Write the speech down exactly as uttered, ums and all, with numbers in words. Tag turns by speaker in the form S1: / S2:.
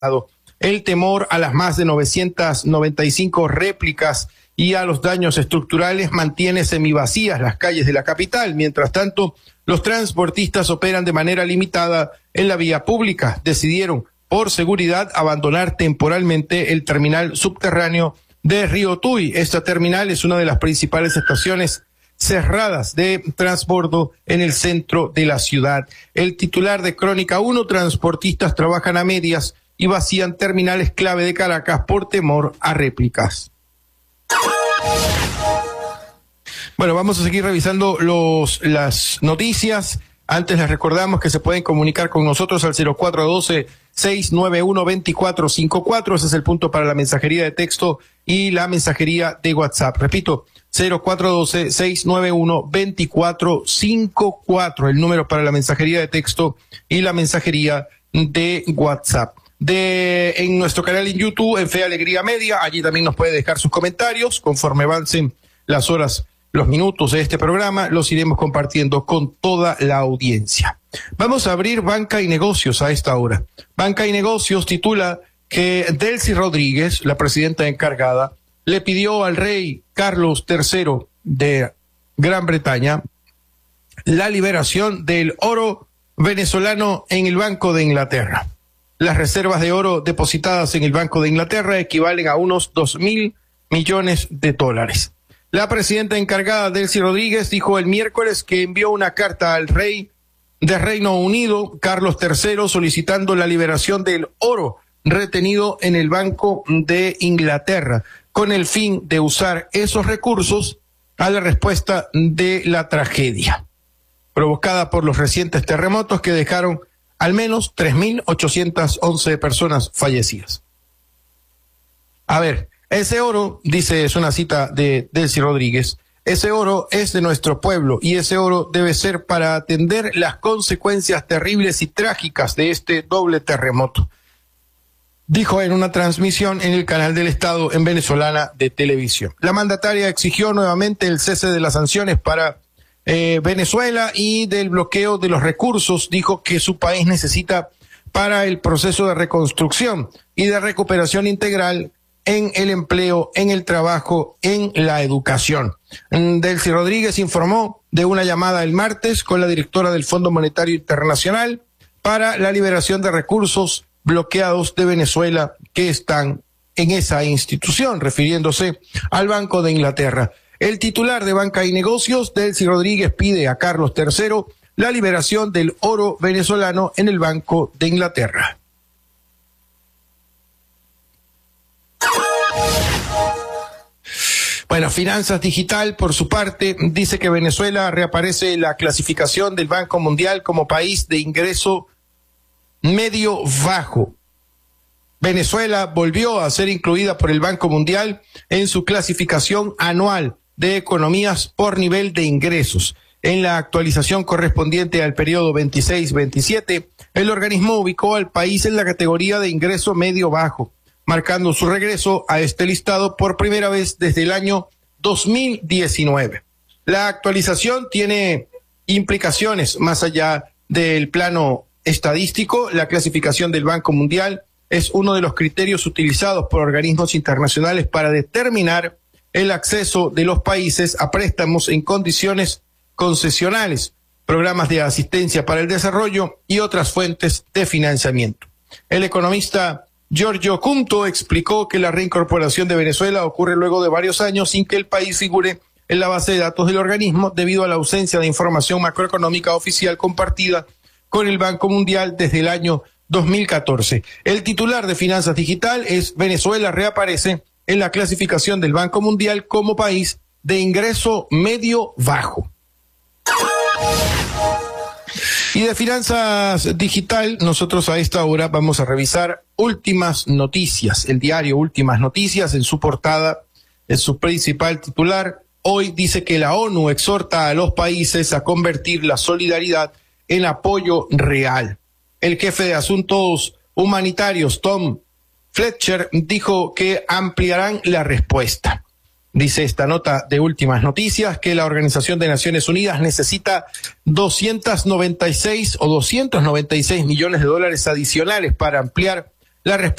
S1: El temor a las más de novecientas noventa y cinco réplicas y a los daños estructurales mantiene semivacías las calles de la capital. Mientras tanto, los transportistas operan de manera limitada en la vía pública. Decidieron, por seguridad, abandonar temporalmente el terminal subterráneo de Río Tuy. Esta terminal es una de las principales estaciones cerradas de transbordo en el centro de la ciudad. El titular de Crónica uno, transportistas trabajan a medias y vacían terminales clave de Caracas por temor a réplicas. Bueno, vamos a seguir revisando los las noticias. Antes les recordamos que se pueden comunicar con nosotros al cero cuatro uno dos, seis nueve uno, dos cuatro cinco cuatro. Ese es el punto para la mensajería de texto y la mensajería de WhatsApp. Repito, cero cuatro uno dos, seis nueve uno, dos cuatro cinco cuatro, el número para la mensajería de texto y la mensajería de WhatsApp. De en nuestro canal en YouTube, en Fe Alegría Media, allí también nos puede dejar sus comentarios. Conforme avancen las horas, los minutos de este programa, los iremos compartiendo con toda la audiencia. Vamos a abrir Banca y Negocios a esta hora. Banca y Negocios titula que Delcy Rodríguez, la presidenta encargada, le pidió al rey Carlos tercero de Gran Bretaña la liberación del oro venezolano en el Banco de Inglaterra. Las reservas de oro depositadas en el Banco de Inglaterra equivalen a unos dos mil millones de dólares. La presidenta encargada, Delcy Rodríguez, dijo el miércoles que envió una carta al rey de Reino Unido, Carlos tercero, solicitando la liberación del oro retenido en el Banco de Inglaterra, con el fin de usar esos recursos a la respuesta de la tragedia provocada por los recientes terremotos que dejaron al menos tres mil ochocientas once personas fallecidas. A ver, ese oro, dice, es una cita de Delcy Rodríguez, ese oro es de nuestro pueblo y ese oro debe ser para atender las consecuencias terribles y trágicas de este doble terremoto, dijo en una transmisión en el canal del Estado en Venezolana de Televisión. La mandataria exigió nuevamente el cese de las sanciones para eh, Venezuela y del bloqueo de los recursos. Dijo que su país necesita para el proceso de reconstrucción y de recuperación integral en el empleo, en el trabajo, en la educación. Delcy Rodríguez informó de una llamada el martes con la directora del Fondo Monetario Internacional para la liberación de recursos bloqueados de Venezuela que están en esa institución, refiriéndose al Banco de Inglaterra. El titular de Banca y Negocios, Delcy Rodríguez, pide a Carlos tercero la liberación del oro venezolano en el Banco de Inglaterra. Bueno, Finanzas Digital, por su parte, dice que Venezuela reaparece en la clasificación del Banco Mundial como país de ingreso medio bajo. Venezuela volvió a ser incluida por el Banco Mundial en su clasificación anual de economías por nivel de ingresos. En la actualización correspondiente al periodo veintiséis veintisiete, el organismo ubicó al país en la categoría de ingreso medio bajo, marcando su regreso a este listado por primera vez desde el año dos mil diecinueve. La actualización tiene implicaciones más allá del plano estadístico. La clasificación del Banco Mundial es uno de los criterios utilizados por organismos internacionales para determinar el acceso de los países a préstamos en condiciones concesionales, programas de asistencia para el desarrollo y otras fuentes de financiamiento. El economista Giorgio Cunto explicó que la reincorporación de Venezuela ocurre luego de varios años sin que el país figure en la base de datos del organismo debido a la ausencia de información macroeconómica oficial compartida con el Banco Mundial desde el año dos mil catorce. El titular de Finanzas Digital es: Venezuela reaparece en la clasificación del Banco Mundial como país de ingreso medio bajo. Y de Finanzas Digital, nosotros a esta hora vamos a revisar Últimas Noticias. El diario Últimas Noticias, en su portada, en su principal titular, hoy dice que la ONU exhorta a los países a convertir la solidaridad en apoyo real. El jefe de Asuntos Humanitarios, Tom Fletcher, dijo que ampliarán la respuesta. Dice esta nota de Últimas Noticias que la Organización de Naciones Unidas necesita doscientos noventa y seis o doscientos noventa y seis millones de dólares adicionales para ampliar la respuesta